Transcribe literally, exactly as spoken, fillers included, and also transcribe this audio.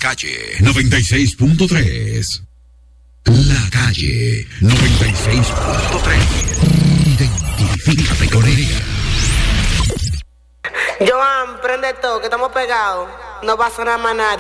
Calle noventa y seis punto tres. La Calle noventa y seis punto tres. Identifícate con ella. Joan, prende todo, que estamos pegados. No va a sonar más nadie.